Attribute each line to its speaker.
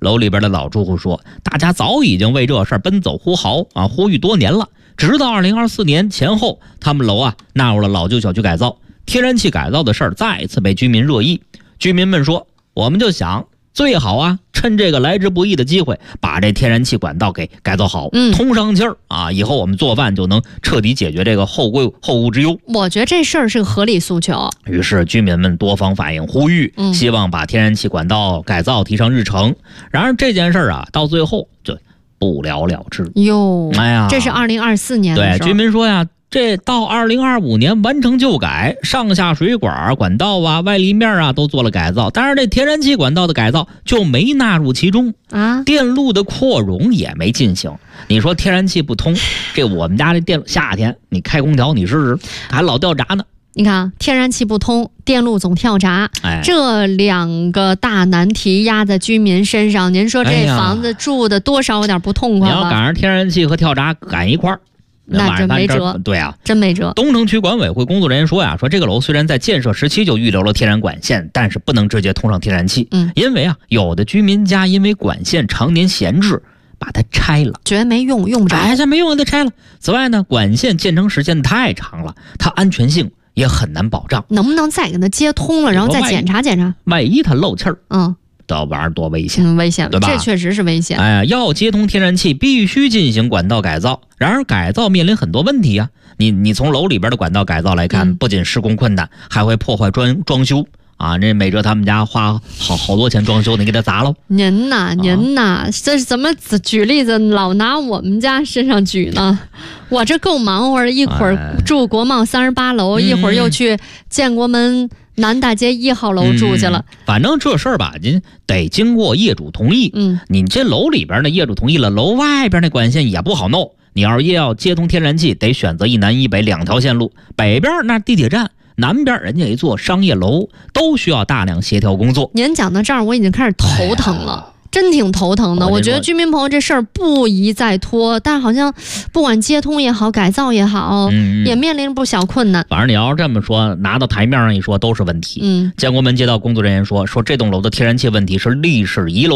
Speaker 1: 楼里边的老住户说，大家早已经为这事儿奔走呼号啊，呼吁多年了。直到2024年前后，他们楼纳入了老旧小区改造，天然气改造的事儿再一次被居民热议。居民们说，我们就想最好趁这个来之不易的机会，把这天然气管道给改造好，通上气儿以后我们做饭就能彻底解决这个后顾之忧。
Speaker 2: 我觉得这事儿是个合理诉求。
Speaker 1: 于是居民们多方反映呼吁，希望把天然气管道改造提上日程。然而这件事儿到最后就不了了之。
Speaker 2: 哟，这是2024年的时候。
Speaker 1: 对，居民说这到2025年完成旧改，上下水管道外立面都做了改造，但是这天然气管道的改造就没纳入其中电路的扩容也没进行。你说天然气不通，这我们家这电夏天你开空调你试试，还老掉闸呢。
Speaker 2: 你看，天然气不通，电路总跳闸，这2个大难题压在居民身上，您说这房子住的多少有点不痛快了。
Speaker 1: 你要赶上天然气和跳闸赶一块儿，
Speaker 2: 那真没辙。
Speaker 1: 对
Speaker 2: 真没辙。
Speaker 1: 东城区管委会工作人员说说这个楼虽然在建设时期就预留了天然管线，但是不能直接通上天然气。因为有的居民家因为管线常年闲置，把它拆了，
Speaker 2: 觉得没用，用不着。
Speaker 1: 这没用，它拆了。此外呢，管线建成时间太长了，它安全性也很难保障。
Speaker 2: 能不能再给它接通了，然后再检查检查？
Speaker 1: 万一它漏气儿，这玩意儿多危险，
Speaker 2: 危险，
Speaker 1: 对吧？
Speaker 2: 这确实是危险。
Speaker 1: 要接通天然气，必须进行管道改造。然而改造面临很多问题你从楼里边的管道改造来看，不仅施工困难，还会破坏装修这美哲他们家花好多钱装修，你给他砸了。
Speaker 2: 您呐，这怎么举例子老拿我们家身上举呢？我这够忙活的，一会儿住国贸38楼，一会儿又去建国门南大街1号楼住去了。
Speaker 1: 反正这事儿您得经过业主同意。你这楼里边的业主同意了，楼外边那管线也不好弄。你要接通天然气，得选择一南一北2条线路，北边那地铁站，南边人家一座商业楼，都需要大量协调工作。
Speaker 2: 您讲到这儿，我已经开始头疼了。真挺头疼的。我觉得居民朋友这事儿不宜再拖，但好像不管接通也好，改造也好，也面临不小困难。
Speaker 1: 反正你要是这么说，拿到台面上一说都是问题。建国门街道工作人员说这栋楼的天然气问题是历史遗留